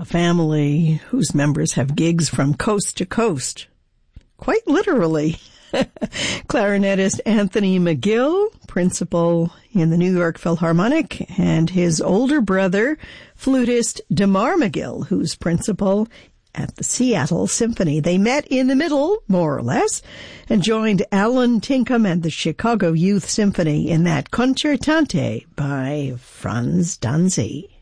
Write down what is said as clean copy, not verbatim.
a family whose members have gigs from coast to coast. Quite literally. Clarinetist Anthony McGill, principal in the New York Philharmonic, and his older brother, flutist DeMar McGill, who's principal at the Seattle Symphony. They met in the middle, more or less, and joined Alan Tinkham and the Chicago Youth Symphony in that Concertante by Franz Danzi.